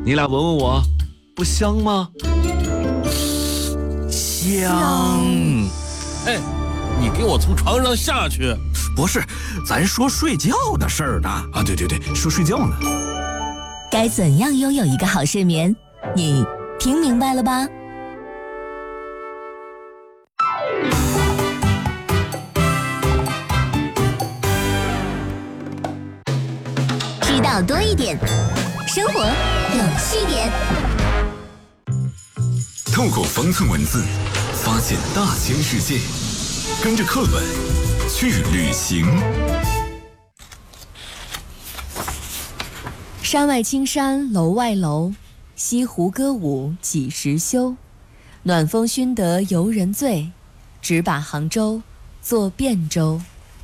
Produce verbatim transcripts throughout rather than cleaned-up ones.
你俩闻闻我，不香吗？香。 哎，你给我从床上下去！ 不是，咱说睡觉的事儿呢。啊，对对对，说睡觉呢。 该怎样拥有一个好睡眠？你听明白了吧？知道多一点，生活有趣点。 透过方寸文字，发现大千世界，跟着课本去旅行。 山外青山楼外楼，西湖歌舞几时休？暖风熏得游人醉，只把杭州作汴州。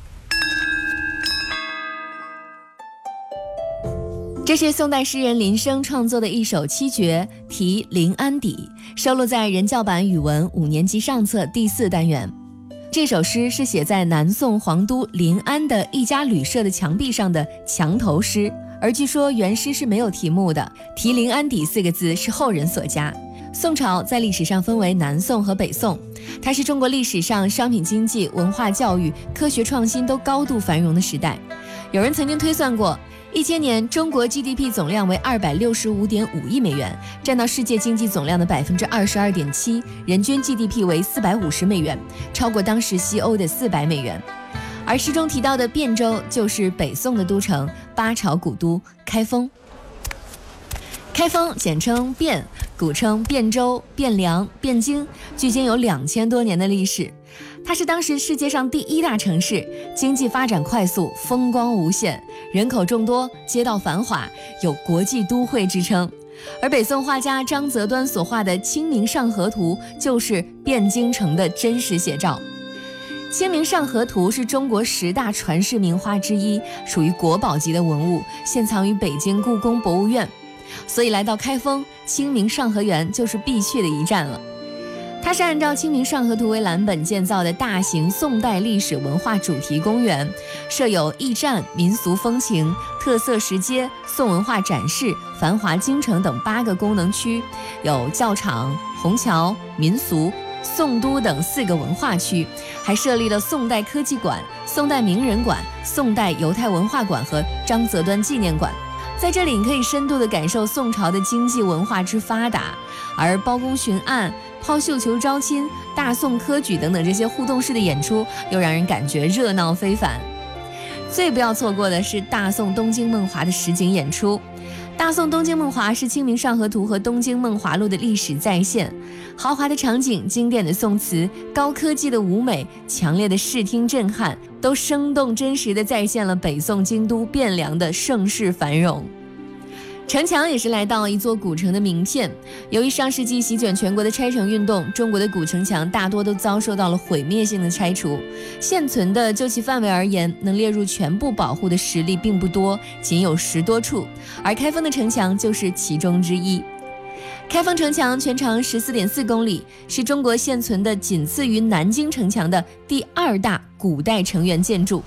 这是宋代诗人林升创作的一首七绝，题临安邸，收录在人教版语文五年级上册第四单元。这首诗是写在南宋皇都临安的一家旅社的墙壁上的墙头诗，而据说原诗是没有题目的，题临安邸四个字是后人所加。宋朝在历史上分为南宋和北宋，它是中国历史上商品经济、文化教育、科学创新都高度繁荣的时代。有人曾经推算过，一千年中国 G D P 总量为二百六十五点五亿美元，占到世界经济总量的百分之二十二点七，人均 G D P 为四百五十美元，超过当时西欧的四百美元。而诗中提到的汴州就是北宋的都城，八朝古都开封。开封简称汴，古称汴州、汴梁、汴京，距今有两千多年的历史。它是当时世界上第一大城市，经济发展快速，风光无限，人口众多，街道繁华，有国际都会之称。而北宋画家张择端所画的《清明上河图》就是汴京城的真实写照。《清明上河图》是中国十大传世名画之一，属于国宝级的文物，现藏于北京故宫博物院。所以来到开封，清明上河园就是必去的一站了。它是按照《清明上河图》为蓝本建造的大型宋代历史文化主题公园，设有驿站、民俗风情、特色石阶、宋文化展示、繁华京城等八个功能区，有教场、虹桥、民俗、宋都等四个文化区，还设立了宋代科技馆、宋代名人馆、宋代犹太文化馆和张择端纪念馆。在这里你可以深度地感受宋朝的经济文化之发达，而包公巡案、抛绣球招亲、大宋科举等等这些互动式的演出又让人感觉热闹非凡。最不要错过的是大宋东京梦华的实景演出。大宋东京梦华是《清明上河图》和《东京梦华录》的历史再现，豪华的场景、经典的宋词、高科技的舞美、强烈的视听震撼，都生动真实地再现了北宋京都汴梁的盛世繁荣。城墙也是来到一座古城的名片。由于上世纪席卷全国的拆城运动，中国的古城墙大多都遭受到了毁灭性的拆除。现存的就其范围而言，能列入全部保护的实力并不多，仅有十多处，而开封的城墙就是其中之一。开封城墙全长 十四点四公里，是中国现存的仅次于南京城墙的第二大古代城垣建筑。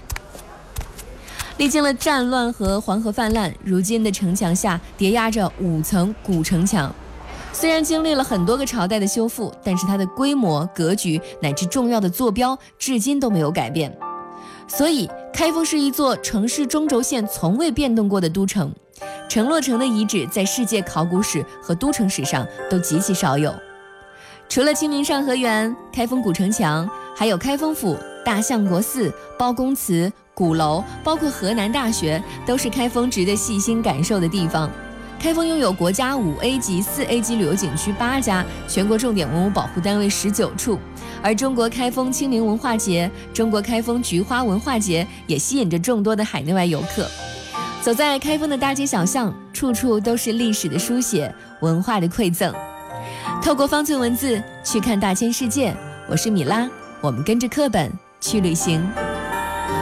历经了战乱和黄河泛滥，如今的城墙下叠压着五层古城墙。虽然经历了很多个朝代的修复，但是它的规模、格局乃至重要的坐标至今都没有改变。所以开封是一座城市中轴线从未变动过的都城。城落城的遗址在世界考古史和都城史上都极其少有。除了清明上河园、开封古城墙，还有开封府、大相国寺、包公祠、鼓楼，包括河南大学，都是开封值得细心感受的地方。开封拥有国家五 A 级、四 A 级旅游景区八家，全国重点文物保护单位十九处。而中国开封清明文化节、中国开封菊花文化节也吸引着众多的海内外游客。走在开封的大街小巷，处处都是历史的书写、文化的馈赠。透过方寸文字去看大千世界，我是米拉，我们跟着课本去旅行。